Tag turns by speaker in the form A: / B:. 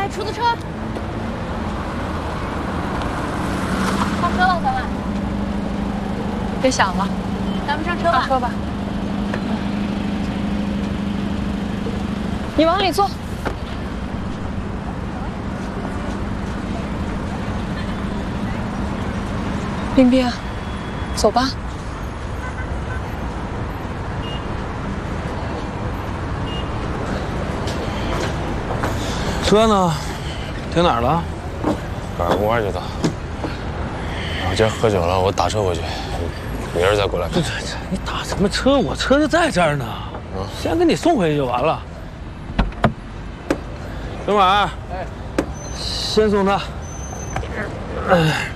A: 哎，出租车，上车吧，咱们。别想了，咱们上车吧。上车吧。你往里坐。冰冰，走吧。
B: 车呢？停哪儿了？
C: 拐个弯就到。我今儿喝酒了，我打车回去，明儿再过来。
B: 你打什么车？我车就在这儿呢。先给你送回去就完了。哥们儿，先送他。哎。